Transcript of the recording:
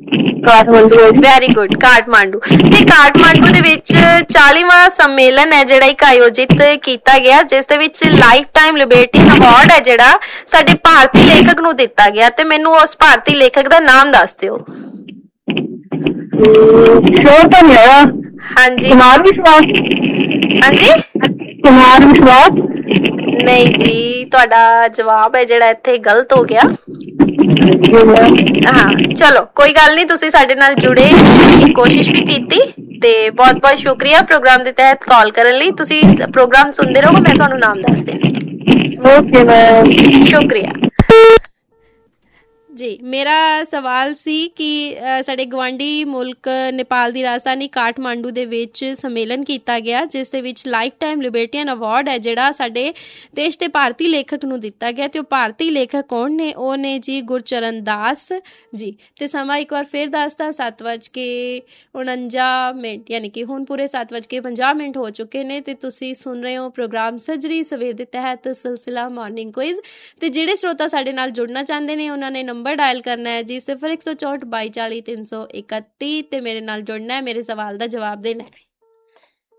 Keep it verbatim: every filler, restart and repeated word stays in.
ਕਾਠਮੰਡੂ ਹੈ ਜੀ। Very good, Kathmandu. ਤੇ ਕਾਠਮਾਂਡੂ ਦੇ ਵਿੱਚ ਚਾਲੀਵਾਂ ਸੰਮੇਲਨ ਹੈ ਜਿਹੜਾ ਇੱਕ ਆਯੋਜਿਤ ਕੀਤਾ ਗਿਆ, ਜਿਸ ਦੇ ਵਿੱਚ ਲਾਈਫ ਟਾਈਮ ਲਿਬਰਟੀ ਅਵਾਰਡ ਹੈ ਜਿਹੜਾ ਸਾਡੇ ਭਾਰਤੀ ਲੇਖਕ ਨੂੰ ਦਿੱਤਾ ਗਿਆ। ਤੇ ਮੈਨੂੰ ਉਸ ਭਾਰਤੀ ਲੇਖਕ ਦਾ ਨਾਮ ਦੱਸ ਦਿਓ। ਸ਼ੋਰ ਤਾਂ ਨਹੀਂ ਆਇਆ। ਹਾਂਜੀ ਕੁਮਾਰ ਵਿਸ਼ਵਾਸ। ਹਾਂਜੀ ਕੁਮਾਰ ਵਿਸ਼ਵਾਸ। ਨਹੀਂ ਜੀ, ਤੁਹਾਡਾ ਜਵਾਬ ਹੈ ਜਿਹੜਾ ਇੱਥੇ ਗਲਤ ਹੋ ਗਿਆ। ਹਾਂ ਚਲੋ ਕੋਈ ਗੱਲ ਨਹੀਂ, ਤੁਸੀਂ ਸਾਡੇ ਨਾਲ ਜੁੜੇ ਦੀ ਕੋਸ਼ਿਸ਼ ਵੀ ਕੀਤੀ ਤੇ ਬਹੁਤ ਬਹੁਤ ਸ਼ੁਕਰੀਆ ਪ੍ਰੋਗਰਾਮ ਦੇ ਤਹਿਤ ਕਾਲ ਕਰਨ ਲਈ। ਤੁਸੀਂ ਪ੍ਰੋਗਰਾਮ ਸੁਣਦੇ ਰਹੋ, ਮੈਂ ਤੁਹਾਨੂੰ ਨਾਮ ਦੱਸ ਦਿੰਦੀ ਹਾਂ। ਓਕੇ ਮੈਮ, ਸ਼ੁਕਰੀਆ ਜੀ। ਮੇਰਾ ਸਵਾਲ ਸੀ ਕਿ ਸਾਡੇ ਗੁਆਂਢੀ ਮੁਲਕ ਨੇਪਾਲ ਦੀ ਰਾਜਧਾਨੀ ਕਾਠਮਾਂਡੂ ਦੇ ਵਿੱਚ ਸੰਮੇਲਨ ਕੀਤਾ ਗਿਆ, ਜਿਸ ਦੇ ਵਿੱਚ ਲਾਈਫ ਟਾਈਮ ਲਿਬਰਟੀਅਨ ਅਵਾਰਡ ਹੈ ਜਿਹੜਾ ਸਾਡੇ ਦੇਸ਼ ਦੇ ਭਾਰਤੀ ਲੇਖਕ ਨੂੰ ਦਿੱਤਾ ਗਿਆ। ਤੇ ਉਹ ਭਾਰਤੀ ਲੇਖਕ ਕੌਣ ਨੇ? ਉਹ ਨੇ ਜੀ ਗੁਰਚਰਨ ਦਾਸ ਜੀ। ਤੇ ਸਮਾਂ ਇੱਕ ਵਾਰ ਫਿਰ ਦੱਸਦਾ, ਸੱਤ ਵੱਜ ਕੇ ਉਣੰਜਾ ਮਿੰਟ ਯਾਨੀ ਕਿ ਹੁਣ ਪੂਰੇ ਸੱਤ ਵੱਜ ਕੇ ਪੰਜਾਹ ਮਿੰਟ ਹੋ ਚੁੱਕੇ ਨੇ ਤੇ ਤੁਸੀਂ ਸੁਣ ਰਹੇ ਹੋ ਪ੍ਰੋਗਰਾਮ ਸੱਜਰੀ ਸਵੇਰ ਦੇ ਤਹਿਤ ਸਿਲਸਿਲਾ ਮਾਰਨਿੰਗ ਕੁਇਜ਼। ਤੇ ਜਿਹੜੇ ਸਰੋਤਾ ਸਾਡੇ ਨਾਲ ਜੁੜਨਾ ਚਾਹੁੰਦੇ ਨੇ ਉਹਨਾਂ ਨੇ ਨੰਬਰ ਡਾਇਲ ਕਰਨਾ ਹੈ ਜੀ ਸਿਫਰ ਇੱਕ ਸੌ ਚੌਂਹਠ ਬਾਈ ਚਾਲੀ ਤਿੰਨ ਸੌ ਇਕੱਤੀ ਤੇ ਮੇਰੇ ਨਾਲ ਜੁੜਨਾ ਹੈ, ਮੇਰੇ ਸਵਾਲ ਦਾ ਜਵਾਬ ਦੇਣਾ ਹੈ।